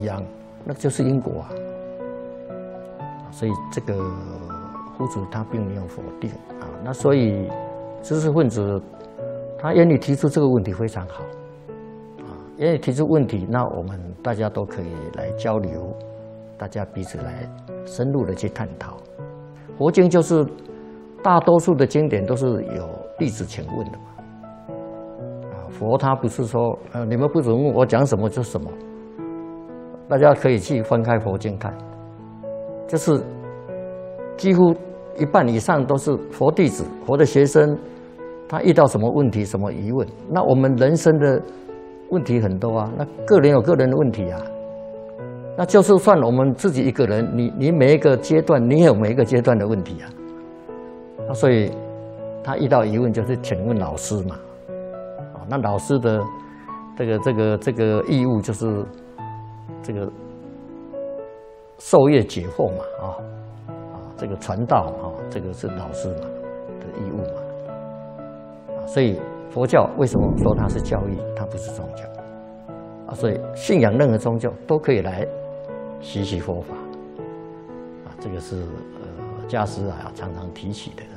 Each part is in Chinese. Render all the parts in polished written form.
一样，那就是因果啊。所以这个夫子他并没有否定啊。那所以知识分子他愿意提出这个问题非常好啊，愿意提出问题，那我们大家都可以来交流，大家彼此来深入的去探讨。佛经就是大多数的经典都是有弟子请问的嘛。佛他不是说你们不准问我讲什么就什么，大家可以去翻开佛经看，就是几乎一半以上都是佛弟子、佛的学生，他遇到什么问题、什么疑问，那我们人生的问题很多啊，那个人有个人的问题啊，那就是算我们自己一个人，你每一个阶段你也有每一个阶段的问题啊，那所以他遇到疑问就是请问老师嘛。那老师的这个义务就是这个授业解惑嘛，这个传道啊，这个是老师嘛的义务嘛，所以佛教为什么说它是教义，它不是宗教啊？所以信仰任何宗教都可以来习习佛法啊，这个是家师啊常常提起的。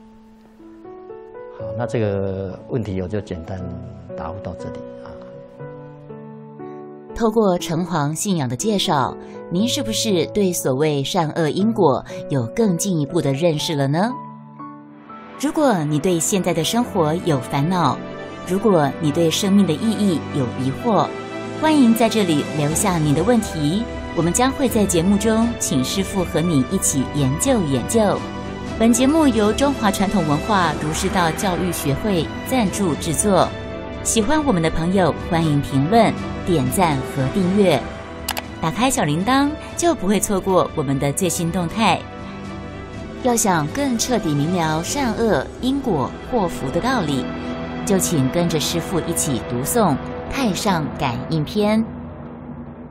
好，那这个问题我就简单答复到这里啊。 透过城隍信仰的介绍，您是不是对所谓善恶因果有更进一步的认识了呢？如果你对现在的生活有烦恼，如果你对生命的意义有疑惑，欢迎在这里留下您的问题，我们将会在节目中请师父和你一起研究研究。本节目由中华传统文化儒释道教育学会赞助制作。喜欢我们的朋友，欢迎评论、点赞和订阅，打开小铃铛就不会错过我们的最新动态。要想更彻底明了善恶因果祸福的道理，就请跟着师父一起读诵《太上感应篇》。